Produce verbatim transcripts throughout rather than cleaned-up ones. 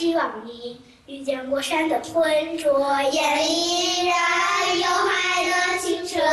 希望你遇见过山的浑浊，夜里依然有海的清澈。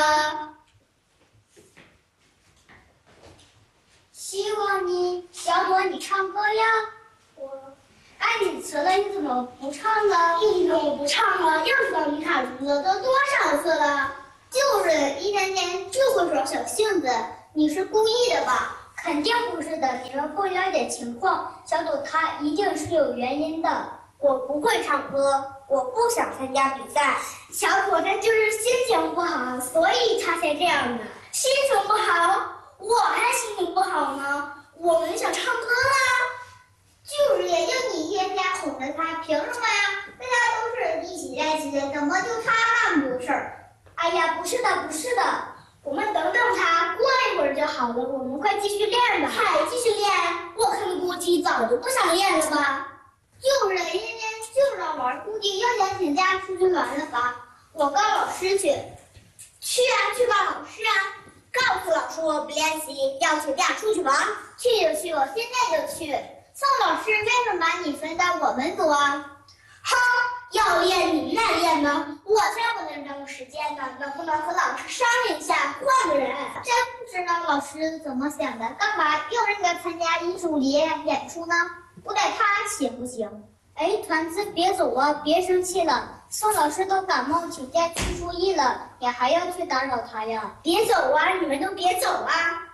希望你，小朵，你唱歌呀。我爱你词了，你怎么不唱了？你怎么不唱了？要知道你卡住了都多少次了？就是一天天就会耍小性子，你是故意的吧？肯定不是的，你们不了解情况，小朵她一定是有原因的。我不会唱歌，我不想参加比赛。小朵她就是心情不好，所以她才这样的。心情不好，我还心情不好呢。我们想唱歌啦。就是呀，就你一天天哄着她，凭什么呀？大家都是一起在一起的，怎么就她那么多事儿？哎呀，不是的，不是的。我们等等他，过一会儿就好了。我们快继续练吧。还继续练？我看估计早就不想练了吧。就是一天天就知道玩，估计又想请假出去玩了吧。我告老师去。去啊，去吧，老师啊！告诉老师我不练习，要请假出去玩。去就去，我现在就去。宋老师为什么把你分到我们组啊？哼，要练你们来练呢，我才不能耽误时间呢。能不能和老师商量一下，换个人？真不知道老师怎么想的，干嘛又让他参加艺术节演出呢？不带他行不行？哎，团子别走啊，别生气了。宋老师都感冒请假去注意了，你还要去打扰他呀？别走啊，你们都别走啊！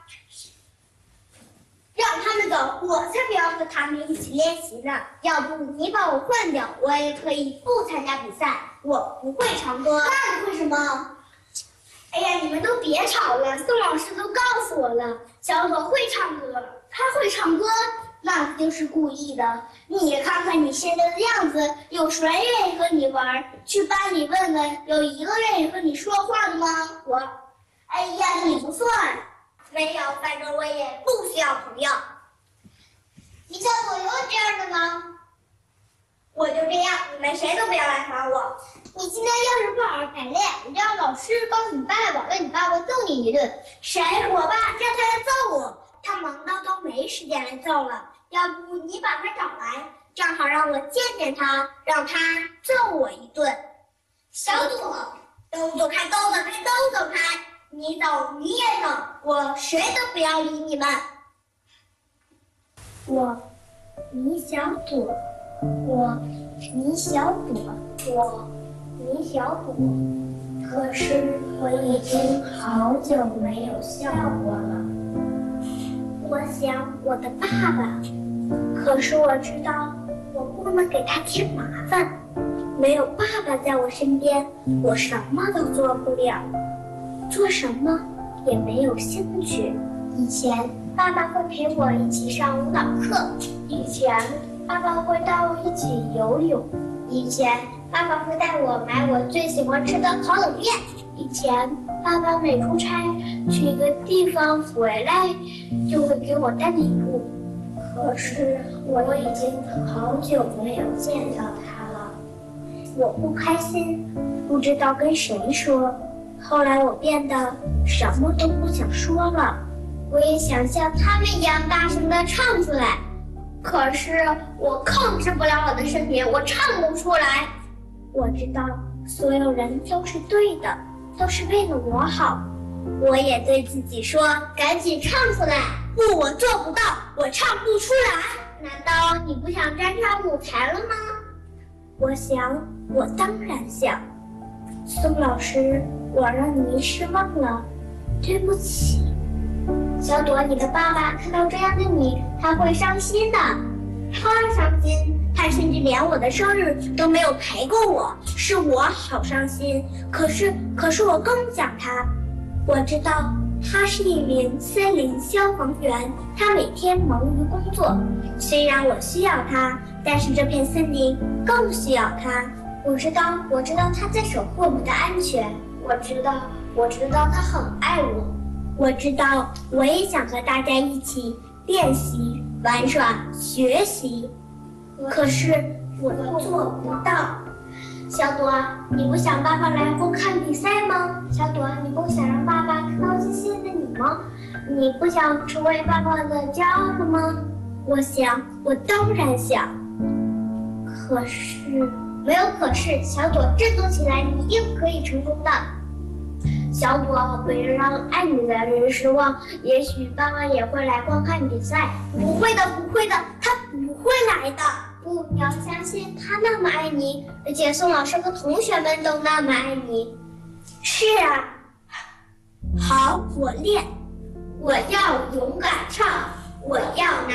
让他们走，我才不要和他们一起练习呢。要不你把我换掉，我也可以不参加比赛。我不会唱歌。那你会什么？哎呀，你们都别吵了，宋老师都告诉我了，小朵会唱歌，她会唱歌，那就是故意的。你看看你现在的样子，有谁愿意和你玩？去班里问问，有一个愿意和你说话的吗？我，哎呀，你不算。没有，反正我也不需要朋友。你小朵有这样的吗？我就这样，你们谁都不要来烦我。你今天要是不好好排练，你就让老师告诉你爸爸，让你爸爸揍你一顿。谁？我爸，让他来揍我。他忙到都没时间来揍了。要不你把他找来，正好让我见见他，让他揍我一顿。小朵，都走开，都走开，都走开。你走，你也走，我谁都不要理你们。我，你小朵，我，你小朵，我，你小朵。可是我已经好久没有笑过了。我想我的爸爸，可是我知道我不能给他添麻烦。没有爸爸在我身边，我什么都做不了。做什么也没有兴趣。以前爸爸会陪我一起上舞蹈课，以前爸爸会带我一起游泳，以前爸爸会带我买我最喜欢吃的烤冷面，以前爸爸每出差去一个地方回来就会给我带礼物。可是我已经好久没有见到他了，我不开心，不知道跟谁说。后来我变得什么都不想说了，我也想像他们一样大声地唱出来，可是我控制不了我的身体，我唱不出来。我知道所有人都是对的，都是为了我好。我也对自己说，赶紧唱出来。不，我做不到，我唱不出来。难道你不想站上舞台了吗？我想，我当然想。宋老师，我让你失望了，对不起。小朵，你的爸爸看到这样的你，他会伤心的。他伤心，他甚至连我的生日都没有陪过我，是我好伤心。可是，可是我更想他。我知道他是一名森林消防员，他每天忙于工作。虽然我需要他，但是这片森林更需要他。我知道，我知道他在守护我们的安全。我知道，我知道他很爱我。我知道，我也想和大家一起练习、玩耍、学习。可是我做不到。小朵，你不想爸爸来观看比赛吗？小朵，你不想让爸爸看到自信的你吗？你不想成为爸爸的骄傲了吗？我想，我当然想。 可是没有可是，小朵振作起来，你一定可以成功的。小朵为了让爱你的人失望，也许爸爸也会来观看比赛。不会的，不会的，他不会来的。不，你要相信他那么爱你，而且宋老师和同学们都那么爱你。是啊。好，我练。我要勇敢唱，我要拿。